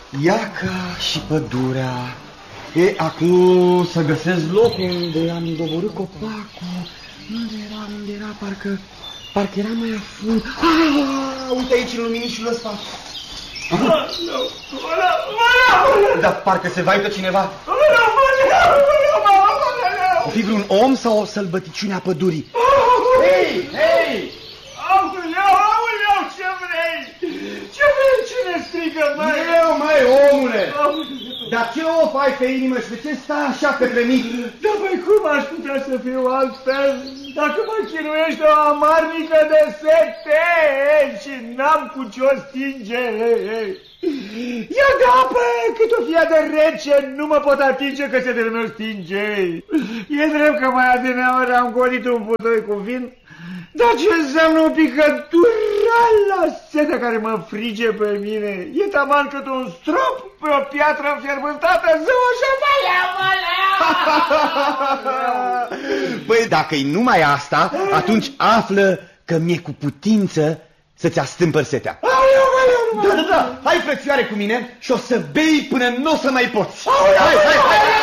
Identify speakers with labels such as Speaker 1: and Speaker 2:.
Speaker 1: Iaca și pădurea. E, acum să găsesc locul unde am doborât copacul. Unde era, parcă era mai afund. Uite aici în luminișul ăsta. Dar parcă se vaită cineva. O fi vreun om sau o sălbăticiune a pădurii? Hei, hei!
Speaker 2: Aoleu, ce vrei? Ce vrei? Cine strigă, măi?
Speaker 1: Eu, măi, omule! Dar ce of ai pe inimă și de ce stai așa către mine?
Speaker 2: Da, băi, cum aș putea să fiu altfel dacă mă chinuiește o amarnică de sete și n-am cu ce-o stinge? Ia de apă, cât o fie de rece, nu mă pot atinge că se de meu stinge. E drept că mai adineaori am golit un putoi cu vin, dar ce înseamnă o picătură la setea care mă frige pe mine? E taman cât un strop pe o piatră înfierbântată, zău așa,
Speaker 1: Băi, dacă-i numai asta, atunci află că mi-e cu putință să-ți astâmpăr setea. Da, hai, frățioare, cu mine și o să bei până nu o să mai poți. Hai!